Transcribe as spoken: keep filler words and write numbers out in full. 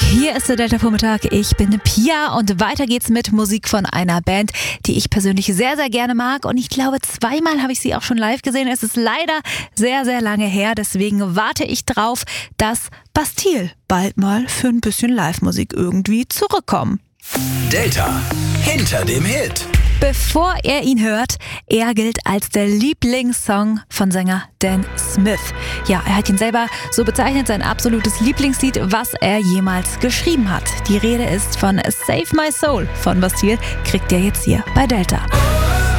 Hier ist der Delta-Vormittag, ich bin Pia und weiter geht's mit Musik von einer Band, die ich persönlich sehr, sehr gerne mag und ich glaube, zweimal habe ich sie auch schon live gesehen. Es ist leider sehr, sehr lange her, deswegen warte ich drauf, dass Bastille bald mal für ein bisschen Live-Musik irgendwie zurückkommen. Delta, hinter dem Hit. Bevor er ihn hört, er gilt als der Lieblingssong von Sänger Dan Smith. Ja, er hat ihn selber so bezeichnet, sein absolutes Lieblingslied, was er jemals geschrieben hat. Die Rede ist von Save My Soul von Bastille, kriegt ihr jetzt hier bei Delta.